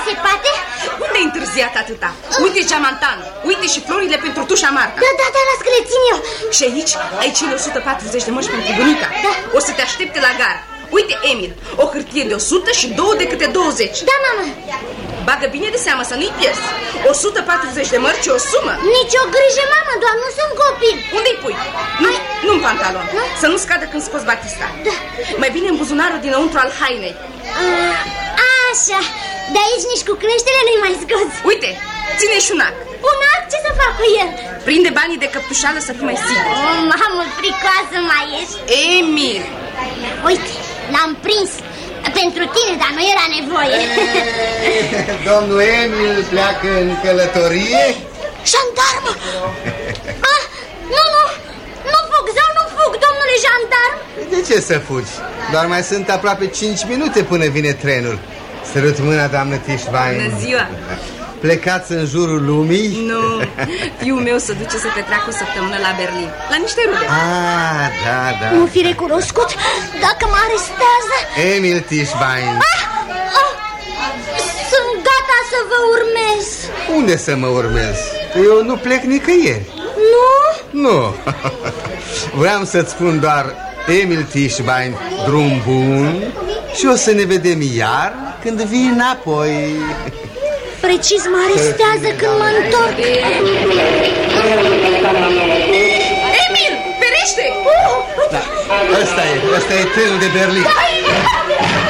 se poate? Unde ai întârziat atâta? Uite geamantan, uite și florile pentru tușa Marta. Da, las că le țin eu. Și aici ai cele 140 de mărci pentru bunica. Da. O să te aștepte la gar. Uite, Emil, o hârtie de 100 și 2 de câte 20. Da, mamă. Bagă bine de seamă să nu-i pierzi. 140 de mărci o sumă. Nici o grijă, mamă, doar nu sunt copil. Unde-i pui? Nu în pantalon. Să nu scadă când scoți batista. Da. Mai bine în buzunarul dinăuntru al hainei. Așa, de aici nici cu creștere nu-i mai scoți. Uite, ține și un ac. Un ac? Ce să fac cu el? Prinde banii de căptușală să fii mai sigur. Mamă, fricoasă mai ești. Emil! Uite, l-am prins. Pentru tine, dar nu era nevoie. Domnul Emil pleacă în călătorie? Jandarmă! Nu fug, nu fug, domnule jandarm. De ce să fugi? Doar mai sunt aproape 5 minute până vine trenul. Sărut mâna, doamnă Tischbein. Bună ziua! Plecați în jurul lumii? Nu, fiul meu se duce să petreacă o săptămână la Berlin, la niște rude. Da. Nu fi recunoscut dacă mă arestează. Emil Tischbein. Sunt gata să vă urmez. Unde să mă urmez? Eu nu plec nicăieri. Nu. Vreau să-ți spun doar, Emil Tischbein, drum bun. Și o să ne vedem iar când vii înapoi. Precis mă arestează când mă întorc. Emil, ferește! Da, ăsta e trenul de Berlin.